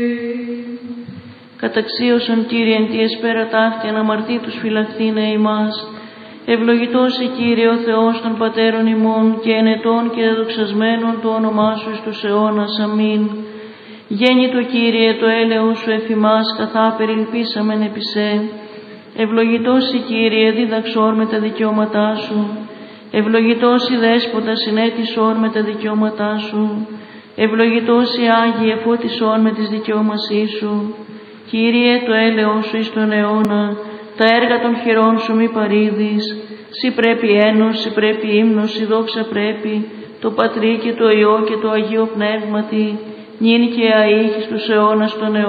Καταξίωσον Κύριε εν τη εσπέρα ταύτη αναμαρτήτους φυλαχθήνε ημάς. Ευλογητός η Κύριε ο Θεός των Πατέρων ημών και ενετών και δεδοξασμένων το όνομά Σου εις τους αιώνας. Αμήν. Γέννητο Κύριε το έλεος Σου εφ' ημάς, καθά περιλπίσαμεν επί σε. Ευλογητός η Κύριε δίδαξόρ με τα δικαιώματά Σου. Ευλογητός η Δέσποτα συνέτησόρ με τα δικαιώματά Σου. Ευλογητός η Άγιε φώτισόρ με τις δικαιώμασή Σου. Κύριε το έλεος Σου εις τον αιώνα, τα έργα των χειρών Σου μη παρήδεις. Συ πρέπει ένος, Συ πρέπει ύμνος, Συ δόξα πρέπει, το Πατρί και το Υιό και το Αγίο Πνεύματι, νυν και αεί στους αιώνας των αιώνων.